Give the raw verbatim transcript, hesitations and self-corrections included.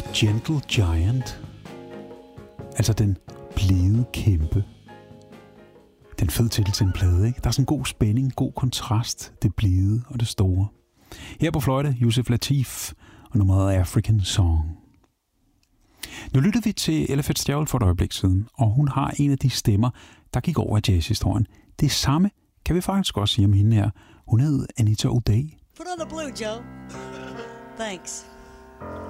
The Gentle Giant. Altså den blide kæmpe. Den fed titel til en plade, ikke? Der er sådan en god spænding, god kontrast, det blide og det store. Her på fløjte, Yusef Lateef og nummeret African Song. Nu lyttede vi til Ella Fitzgerald for et øjeblik siden, og hun har en af de stemmer, der gik over i jazzhistorien. Det samme kan vi faktisk også sige om hende her. Hun hed Anita O'Day. Put on the blue, Joe. Thanks.